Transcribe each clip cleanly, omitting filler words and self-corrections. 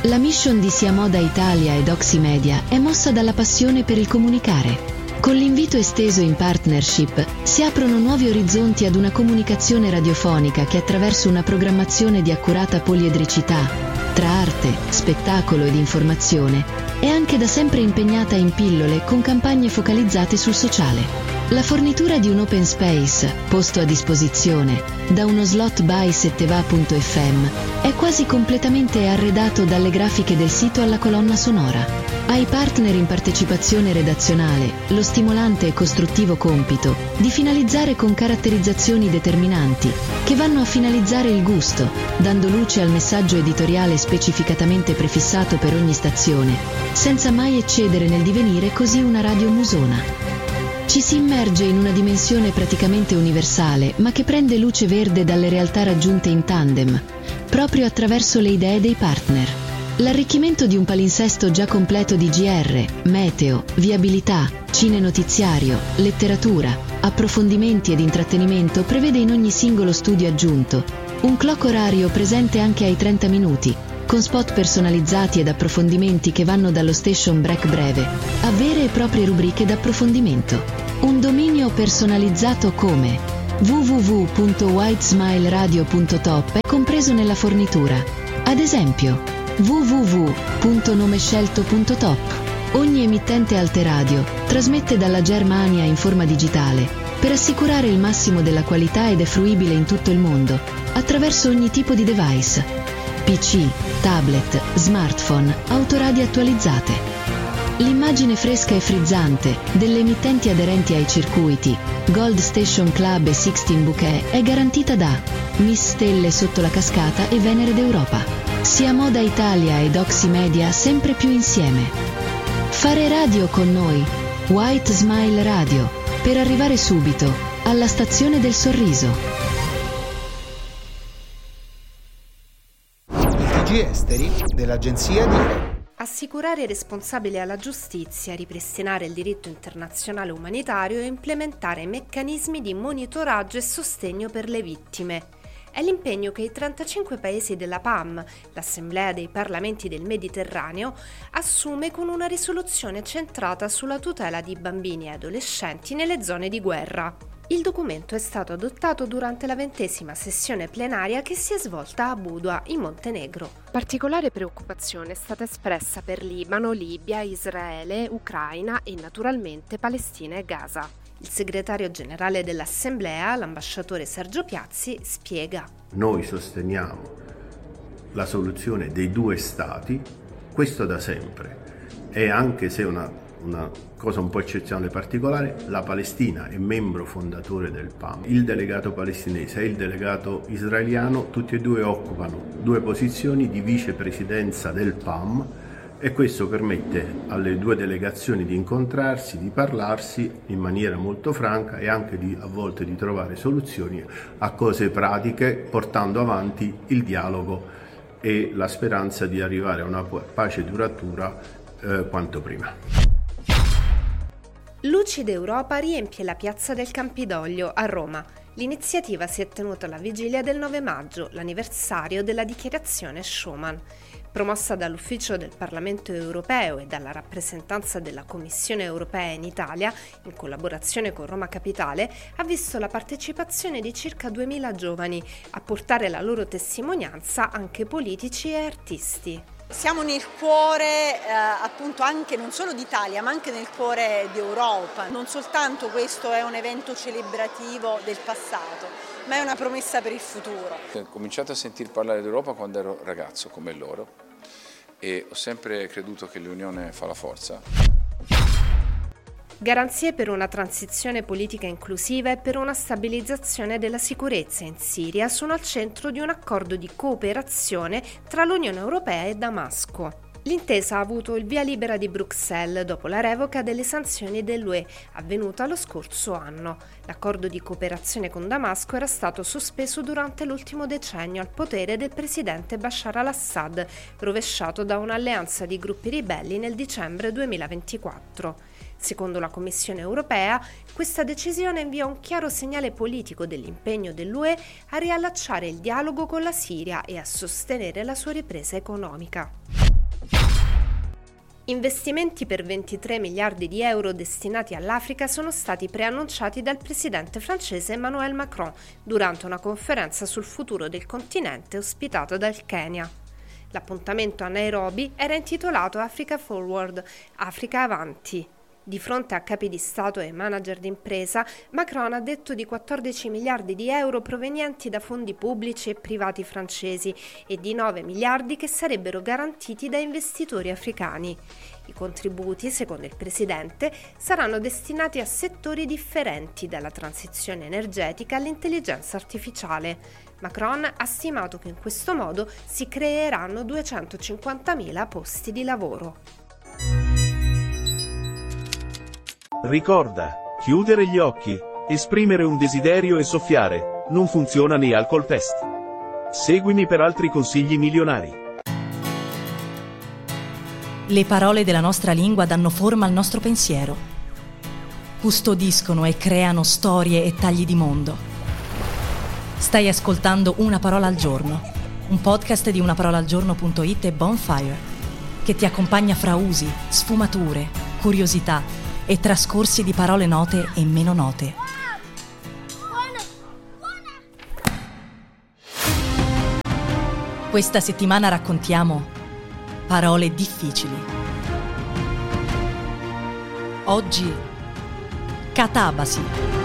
La mission di Sia Moda Italia ed Oximedia è mossa dalla passione per il comunicare. Con l'invito esteso in partnership si aprono nuovi orizzonti ad una comunicazione radiofonica che attraverso una programmazione di accurata poliedricità, tra arte, spettacolo ed informazione, è anche da sempre impegnata in pillole con campagne focalizzate sul sociale. La fornitura di un open space, posto a disposizione, da uno slot by setteva.fm, è quasi completamente arredato dalle grafiche del sito alla colonna sonora. Ai partner in partecipazione redazionale lo stimolante e costruttivo compito di finalizzare con caratterizzazioni determinanti che vanno a finalizzare il gusto, dando luce al messaggio editoriale specificatamente prefissato per ogni stazione, senza mai eccedere nel divenire così una radio musona. Ci si immerge in una dimensione praticamente universale, ma che prende luce verde dalle realtà raggiunte in tandem, proprio attraverso le idee dei partner. L'arricchimento di un palinsesto già completo di GR, meteo, viabilità, cine-notiziario, letteratura, approfondimenti ed intrattenimento prevede in ogni singolo studio aggiunto un clock orario presente anche ai 30 minuti, con spot personalizzati ed approfondimenti che vanno dallo station break breve a vere e proprie rubriche d'approfondimento. Un dominio personalizzato come www.whitesmileradio.top è compreso nella fornitura. Ad esempio, www.nomescelto.top. Ogni emittente Alteradio trasmette dalla Germania in forma digitale per assicurare il massimo della qualità ed è fruibile in tutto il mondo attraverso ogni tipo di device: PC, tablet, smartphone, autoradio attualizzate. L'immagine fresca e frizzante delle emittenti aderenti ai circuiti Gold Station Club e Sixteen Bouquet è garantita da Miss Stelle sotto la cascata e Venere d'Europa. Sia Moda Italia ed Oximedia sempre più insieme. Fare radio con noi, White Smile Radio, per arrivare subito alla stazione del sorriso. TG Esteri dell'agenzia DIRE. Assicurare i responsabili alla giustizia, ripristinare il diritto internazionale umanitario e implementare meccanismi di monitoraggio e sostegno per le vittime. È l'impegno che i 35 paesi della PAM, l'Assemblea dei Parlamenti del Mediterraneo, assume con una risoluzione centrata sulla tutela di bambini e adolescenti nelle zone di guerra. Il documento è stato adottato durante la 20ª sessione plenaria che si è svolta a Budva, in Montenegro. Particolare preoccupazione è stata espressa per Libano, Libia, Israele, Ucraina e naturalmente Palestina e Gaza. Il segretario generale dell'Assemblea, l'ambasciatore Sergio Piazzi, spiega. Noi sosteniamo la soluzione dei due Stati, questo da sempre, e anche se una cosa un po' eccezionale e particolare, la Palestina è membro fondatore del PAM. Il delegato palestinese e il delegato israeliano, tutti e due occupano due posizioni di vicepresidenza del PAM, e questo permette alle due delegazioni di incontrarsi, di parlarsi in maniera molto franca e anche a volte di trovare soluzioni a cose pratiche, portando avanti il dialogo e la speranza di arrivare a una pace duratura quanto prima. Lucida Europa riempie la piazza del Campidoglio a Roma. L'iniziativa si è tenuta alla vigilia del 9 maggio, l'anniversario della dichiarazione Schuman. Promossa dall'Ufficio del Parlamento Europeo e dalla rappresentanza della Commissione Europea in Italia, in collaborazione con Roma Capitale, ha visto la partecipazione di circa 2000 giovani, a portare la loro testimonianza anche politici e artisti. Siamo nel cuore appunto anche non solo d'Italia ma anche nel cuore d'Europa. Non soltanto questo è un evento celebrativo del passato, ma è una promessa per il futuro. Ho cominciato a sentir parlare d'Europa quando ero ragazzo come loro e ho sempre creduto che l'unione fa la forza. Garanzie per una transizione politica inclusiva e per una stabilizzazione della sicurezza in Siria sono al centro di un accordo di cooperazione tra l'Unione Europea e Damasco. L'intesa ha avuto il via libera di Bruxelles dopo la revoca delle sanzioni dell'UE, avvenuta lo scorso anno. L'accordo di cooperazione con Damasco era stato sospeso durante l'ultimo decennio al potere del presidente Bashar al-Assad, rovesciato da un'alleanza di gruppi ribelli nel dicembre 2024. Secondo la Commissione europea, questa decisione invia un chiaro segnale politico dell'impegno dell'UE a riallacciare il dialogo con la Siria e a sostenere la sua ripresa economica. Investimenti per 23 miliardi di euro destinati all'Africa sono stati preannunciati dal presidente francese Emmanuel Macron durante una conferenza sul futuro del continente ospitato dal Kenya. L'appuntamento a Nairobi era intitolato Africa Forward, Africa Avanti. Di fronte a capi di Stato e manager d'impresa, Macron ha detto di 14 miliardi di euro provenienti da fondi pubblici e privati francesi e di 9 miliardi che sarebbero garantiti da investitori africani. I contributi, secondo il presidente, saranno destinati a settori differenti, dalla transizione energetica all'intelligenza artificiale. Macron ha stimato che in questo modo si creeranno 250.000 posti di lavoro. Ricorda, chiudere gli occhi, esprimere un desiderio e soffiare, non funziona né alcol test. Seguimi per altri consigli milionari. Le parole della nostra lingua danno forma al nostro pensiero. Custodiscono e creano storie e tagli di mondo. Stai ascoltando Una parola al giorno, un podcast di unaparolaalgiorno.it e Bonfire, che ti accompagna fra usi, sfumature, curiosità e trascorsi di parole note e meno note. Questa settimana raccontiamo parole difficili. Oggi, catabasi.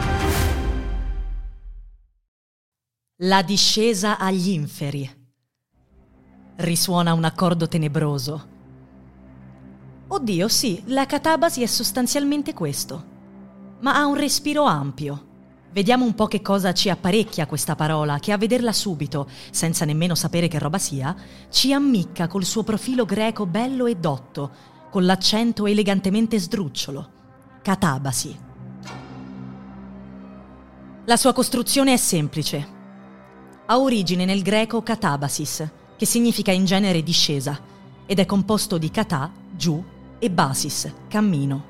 La discesa agli inferi. Risuona un accordo tenebroso. Oddio, sì, la catabasi è sostanzialmente questo, ma ha un respiro ampio. Vediamo un po' che cosa ci apparecchia questa parola, che a vederla subito, senza nemmeno sapere che roba sia, ci ammicca col suo profilo greco bello e dotto, con l'accento elegantemente sdrucciolo. Catabasi. La sua costruzione è semplice. Ha origine nel greco katabasis, che significa in genere discesa, ed è composto di kata, giù, e basis, cammino.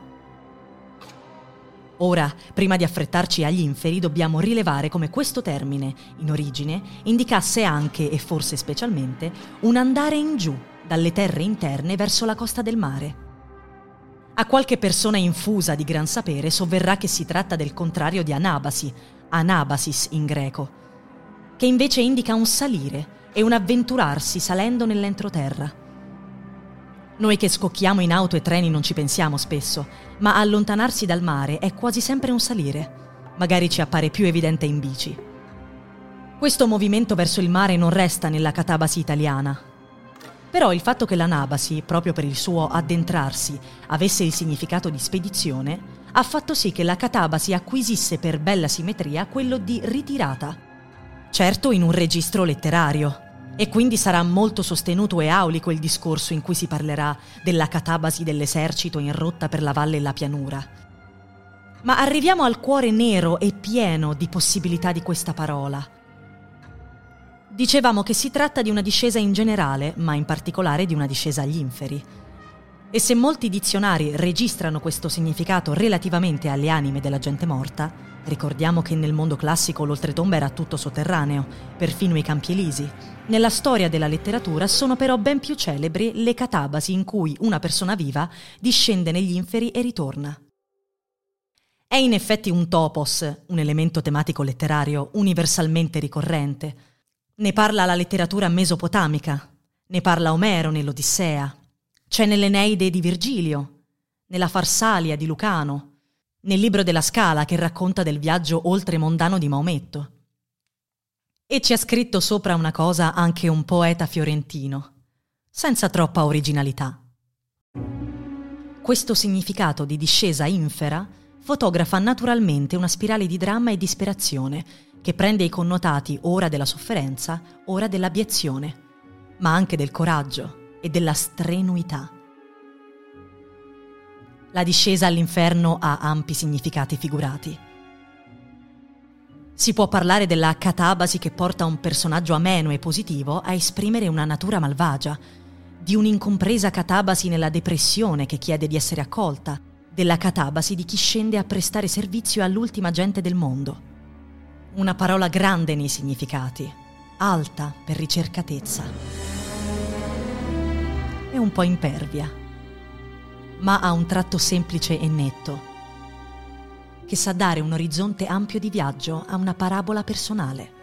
Ora, prima di affrettarci agli inferi, dobbiamo rilevare come questo termine, in origine, indicasse anche, e forse specialmente, un andare in giù, dalle terre interne verso la costa del mare. A qualche persona infusa di gran sapere sovverrà che si tratta del contrario di anabasi, anabasis in greco, che invece indica un salire e un avventurarsi salendo nell'entroterra. Noi che scocchiamo in auto e treni non ci pensiamo spesso, ma allontanarsi dal mare è quasi sempre un salire. Magari ci appare più evidente in bici. Questo movimento verso il mare non resta nella catabasi italiana. Però il fatto che l'anabasi, proprio per il suo addentrarsi, avesse il significato di spedizione, ha fatto sì che la catabasi acquisisse per bella simmetria quello di ritirata. Certo in un registro letterario. E quindi sarà molto sostenuto e aulico il discorso in cui si parlerà della catabasi dell'esercito in rotta per la valle e la pianura. Ma arriviamo al cuore nero e pieno di possibilità di questa parola. Dicevamo che si tratta di una discesa in generale, ma in particolare di una discesa agli inferi. E se molti dizionari registrano questo significato relativamente alle anime della gente morta, ricordiamo che nel mondo classico l'oltretomba era tutto sotterraneo, perfino i Campi Elisi. Nella storia della letteratura sono però ben più celebri le catabasi in cui una persona viva discende negli inferi e ritorna. È in effetti un topos, un elemento tematico letterario universalmente ricorrente. Ne parla la letteratura mesopotamica, ne parla Omero nell'Odissea, c'è nell'Eneide di Virgilio, nella Farsalia di Lucano, nel libro della Scala che racconta del viaggio oltremondano di Maometto. E ci ha scritto sopra una cosa anche un poeta fiorentino, senza troppa originalità. Questo significato di discesa infera fotografa naturalmente una spirale di dramma e disperazione che prende i connotati ora della sofferenza, ora dell'abiezione, ma anche del coraggio e della strenuità. La discesa all'inferno ha ampi significati figurati. Si può parlare della catabasi che porta un personaggio ameno e positivo a esprimere una natura malvagia, di un'incompresa catabasi nella depressione che chiede di essere accolta, della catabasi di chi scende a prestare servizio all'ultima gente del mondo. Una parola grande nei significati, alta per ricercatezza. E un po' impervia. ma ha un tratto semplice e netto, che sa dare un orizzonte ampio di viaggio a una parabola personale.